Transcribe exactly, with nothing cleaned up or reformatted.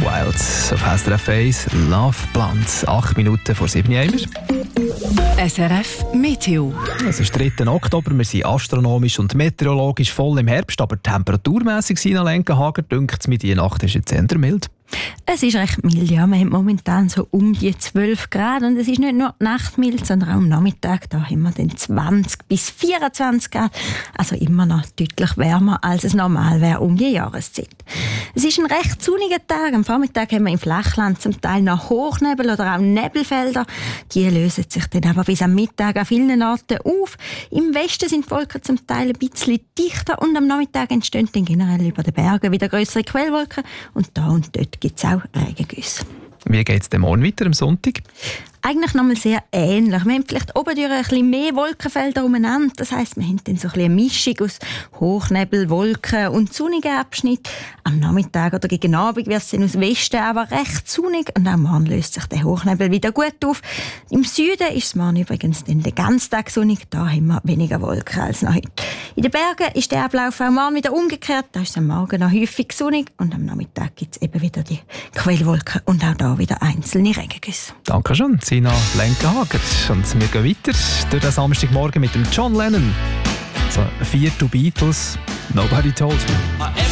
Wild auf S R F eins, Love Blunt. Acht Minuten vor sieben Uhr. S R F Meteo. Es ist dritter Oktober, wir sind astronomisch und meteorologisch voll im Herbst, aber temperaturmässig, Sina Lenkenhager, dünkt es mit die Nacht ist jetzt eher mild. Es ist recht mild, ja. Wir haben momentan so um die zwölf Grad und es ist nicht nur die Nacht mild, sondern auch am Nachmittag. Da haben wir dann zwanzig bis vierundzwanzig Grad. Also immer noch deutlich wärmer, als es normal wäre um die Jahreszeit. Es ist ein recht sonniger Tag. Am Vormittag haben wir im Flachland zum Teil noch Hochnebel oder auch Nebelfelder. Die lösen sich dann aber bis am Mittag an vielen Orten auf. Im Westen sind die Wolken zum Teil ein bisschen dichter und am Nachmittag entstehen dann generell über den Bergen wieder grössere Quellwolken und da und dort gibt es auch Regengüsse. Wie geht es morgen weiter am Sonntag? Eigentlich nochmal sehr ähnlich. Wir haben vielleicht oben durch ein bisschen mehr Wolkenfelder umeinander. Das heisst, wir haben dann so ein bisschen eine Mischung aus Hochnebel, Wolken und sonnigen Abschnitt. Am Nachmittag oder gegen Abend wird es dann aus Westen aber recht sonnig und auch morgen löst sich der Hochnebel wieder gut auf. Im Süden ist es morgen übrigens dann den ganzen Tag sonnig. Da haben wir weniger Wolken als noch heute. In den Bergen ist der Ablauf auch morgen wieder umgekehrt. Da ist es am Morgen noch häufig sonnig und am Nachmittag gibt es eben wieder die Quellwolken und auch da wieder einzelne Regengüsse. Danke schon, Sina Lenkenhager. Und wir gehen weiter durch den Samstagmorgen mit dem John Lennon. So, vier to Beatles, Nobody Told Me.